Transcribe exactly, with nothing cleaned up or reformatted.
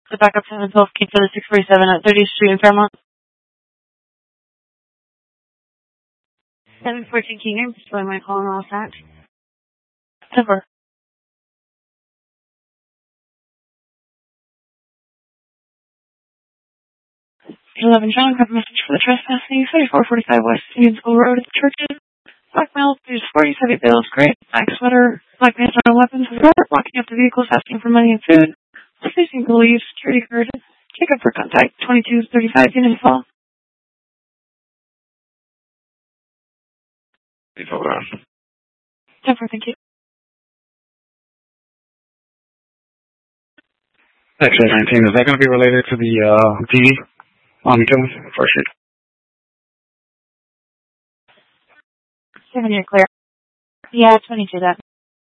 The backup seven twelve came for the six forty-seven at thirtieth Street in Fairmont. seven fourteen King Air, display my call and all that. Over. eleven John, got a message for the trespassing. thirty-four forty-five West Indian School Road at the churches. Black male, age forty, heavy bills, great. Black sweater, black pants, no weapons, walking up to vehicles asking for money and food. Facing police, security guard. Check up for contact. twenty-two thirty-five Unit Fall. Please hold on. Over, thank you. X A nineteen, is that going to be related to the uh, T V on the killing? For sure. Seven, you're clear. Yeah, twenty-two, that.